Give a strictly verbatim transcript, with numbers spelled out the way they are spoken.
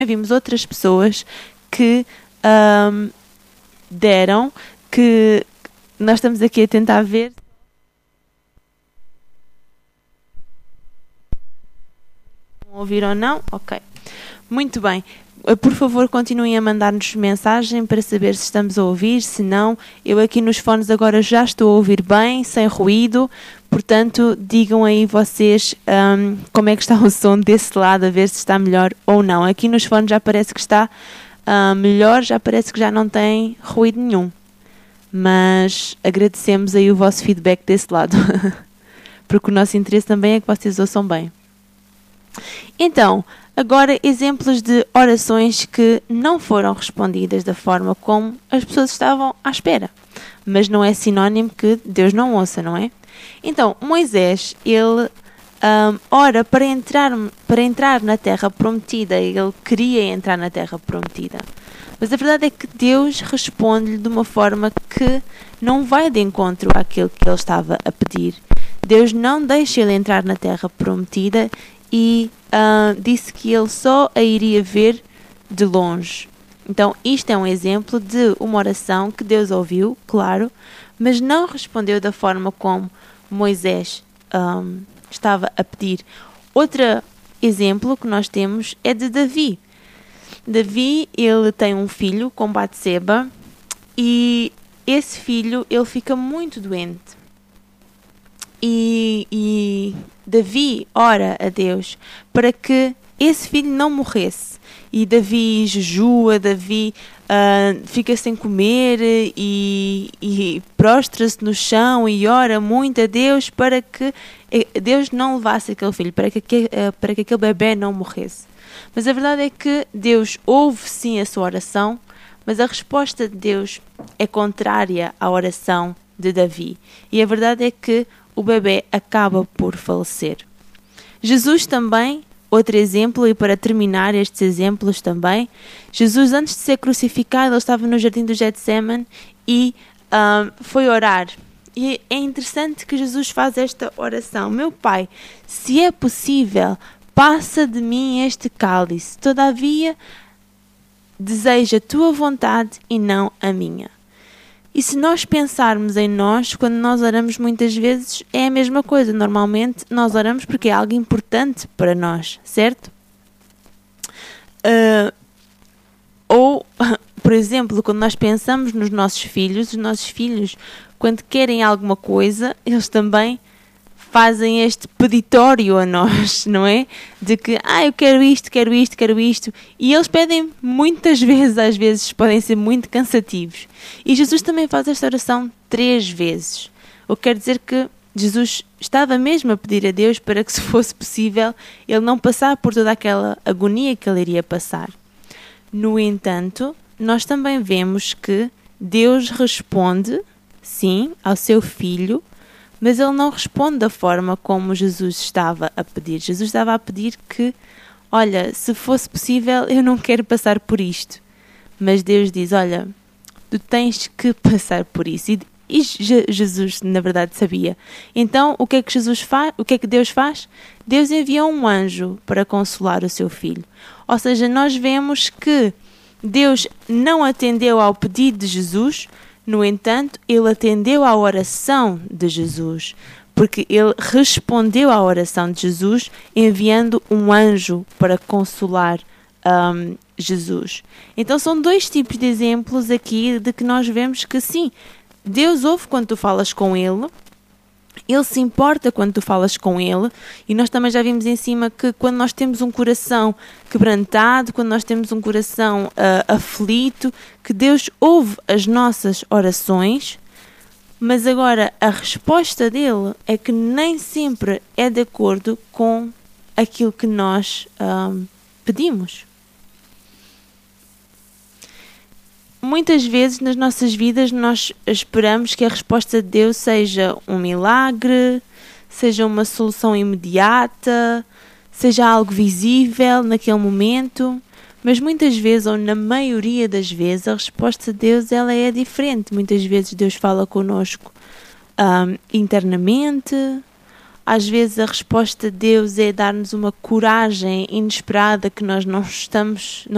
vimos outras pessoas que um, deram, que nós estamos aqui a tentar ver. Ouvir ou não? Ok. Muito bem. Por favor, continuem a mandar-nos mensagem para saber se estamos a ouvir, se não. Eu aqui nos fones agora já estou a ouvir bem, sem ruído. Portanto, digam aí vocês um, como é que está o som desse lado, a ver se está melhor ou não. Aqui nos fones já parece que está uh, melhor, já parece que já não tem ruído nenhum. Mas agradecemos aí o vosso feedback desse lado. Porque o nosso interesse também é que vocês ouçam bem. Então, agora exemplos de orações que não foram respondidas da forma como as pessoas estavam à espera. Mas não é sinónimo que Deus não ouça, não é? Então, Moisés, ele um, ora para entrar, para entrar na terra prometida. Ele queria entrar na terra prometida. Mas a verdade é que Deus responde-lhe de uma forma que não vai de encontro àquilo que ele estava a pedir. Deus não deixa ele entrar na terra prometida e uh, disse que ele só a iria ver de longe. Então, isto é um exemplo de uma oração que Deus ouviu, claro, mas não respondeu da forma como Moisés um, estava a pedir. Outro exemplo que nós temos é de Davi. Davi, ele tem um filho com Batseba e esse filho, ele fica muito doente. E, e Davi ora a Deus para que esse filho não morresse. E Davi jejua, Davi uh, fica sem comer e, e prostra-se no chão e ora muito a Deus para que Deus não levasse aquele filho, para que, uh, para que aquele bebê não morresse. Mas a verdade é que Deus ouve sim a sua oração, mas a resposta de Deus é contrária à oração de Davi. E a verdade é que o bebê acaba por falecer. Jesus também, outro exemplo, e para terminar estes exemplos também, Jesus antes de ser crucificado, ele estava no jardim do Getsemane e um, foi orar. E é interessante que Jesus faz esta oração: meu Pai, se é possível, passa de mim este cálice, todavia deseja a tua vontade e não a minha. E se nós pensarmos em nós, quando nós oramos muitas vezes, é a mesma coisa. Normalmente nós oramos porque é algo importante para nós, certo? Uh, ou, por exemplo, quando nós pensamos nos nossos filhos, os nossos filhos, quando querem alguma coisa, eles também fazem este peditório a nós, não é? De que, ah, eu quero isto, quero isto, quero isto. E eles pedem muitas vezes, às vezes podem ser muito cansativos. E Jesus também faz esta oração três vezes. O que quer dizer que Jesus estava mesmo a pedir a Deus para que, se fosse possível, ele não passar por toda aquela agonia que ele iria passar. No entanto, nós também vemos que Deus responde, sim, ao seu filho, mas ele não responde da forma como Jesus estava a pedir. Jesus estava a pedir que, olha, se fosse possível, eu não quero passar por isto. Mas Deus diz, olha, tu tens que passar por isso. E, e Jesus, na verdade, sabia. Então, o que é que Jesus faz? O que é que Deus faz? Deus enviou um anjo para consolar o seu filho. Ou seja, nós vemos que Deus não atendeu ao pedido de Jesus. No entanto, ele atendeu à oração de Jesus, porque ele respondeu à oração de Jesus enviando um anjo para consolar um, Jesus. Então são dois tipos de exemplos aqui de que nós vemos que sim, Deus ouve quando tu falas com ele, ele se importa quando tu falas com ele, e nós também já vimos em cima que quando nós temos um coração quebrantado, quando nós temos um coração uh, aflito, que Deus ouve as nossas orações, mas agora a resposta dele é que nem sempre é de acordo com aquilo que nós um, pedimos. Muitas vezes nas nossas vidas nós esperamos que a resposta de Deus seja um milagre, seja uma solução imediata, seja algo visível naquele momento, mas muitas vezes, ou na maioria das vezes, a resposta de Deus ela é diferente. Muitas vezes Deus fala connosco um, internamente, às vezes a resposta de Deus é dar-nos uma coragem inesperada que nós não estamos... Não